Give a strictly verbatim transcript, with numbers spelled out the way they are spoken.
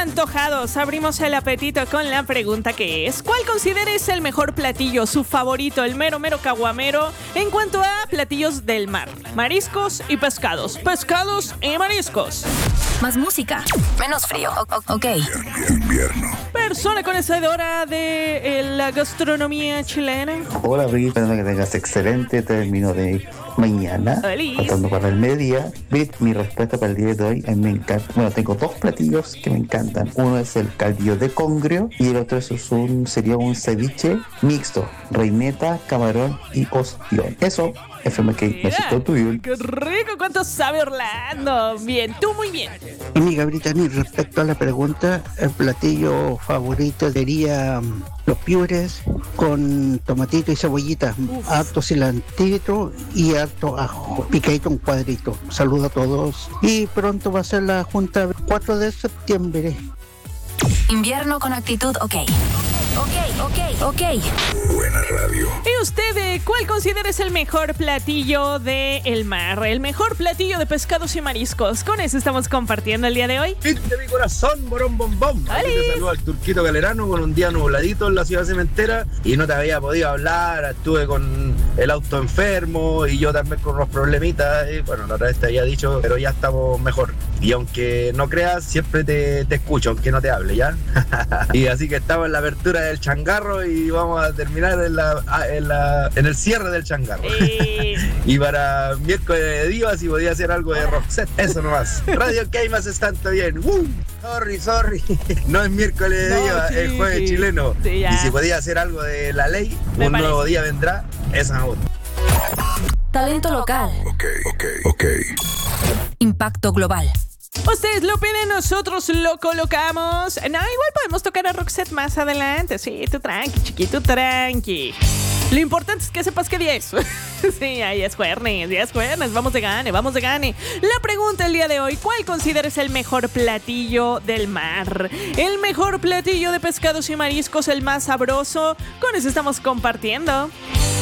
antojados, abrimos el apetito con la pregunta que es: ¿cuál consideres el mejor platillo, su favorito, el mero mero caguamero en cuanto a platillos del mar? Mariscos y pescados, pescados y mariscos. Más música, menos frío, o- ok. Invierno. Persona conocedora de eh, la gastronomía chilena. Hola Ricky, esperando que tengas excelente término de mañana, Feliz. faltando para el mediodía. Bit, mi respuesta para el día de hoy, a mí me encanta. Bueno, tengo dos platillos que me encantan. Uno es el caldillo de congrio y el otro es un, sería un ceviche mixto, reineta, camarón y ostión. Eso, F M K, besito tuyo. ¡Qué rico! ¿Cuánto sabe Orlando? Bien, tú muy bien. Y mi Gabritani, respecto a la pregunta, el platillo favorito sería mm, los piures con tomatito y cebollita, harto cilantro y harto ajo, picadito en cuadrito. Saludo a todos y pronto va a ser la junta el cuatro de septiembre. Invierno con actitud, ok. Ok, ok, ok. Buena radio. ¿Y usted eh, cuál considera es el mejor platillo del mar? El mejor platillo de pescados y mariscos. Con eso estamos compartiendo el día de hoy. Hit de mi corazón, borón bombón. Aquí te saludo al Turquito Galerano con un día nubladito en la ciudad cementera y no te había podido hablar. Estuve con el auto enfermo y yo también con unos problemitas. Y bueno, la otra vez te había dicho, pero ya estamos mejor. Y aunque no creas, siempre te, te escucho, aunque no te hable, ¿ya? Y así que estamos en la apertura del changarro y vamos a terminar en, la, en, la, en el cierre del changarro. Eh, Y para miércoles de divas, si podía hacer algo de Roxette, eso nomás. Radio K-Más es tanto bien. ¡Uh! Sorry, sorry. No es miércoles de No, divas, sí, es jueves sí. chileno. Sí, ya. Y si podía hacer algo de la ley, Me un parece. nuevo día vendrá. Esa me gusta. Talento local, Ok, ok, ok. impacto global. Ustedes lo piden, nosotros lo colocamos. No, igual podemos tocar a Roxette más adelante. Sí, tú tranqui, chiquito, tranqui. Lo importante es que sepas qué día es. Sí, ahí es jueves, ya es jueves. Vamos de gane, vamos de gane. La pregunta el día de hoy: ¿cuál consideras el mejor platillo del mar? El mejor platillo de pescados y mariscos, el más sabroso. Con eso estamos compartiendo.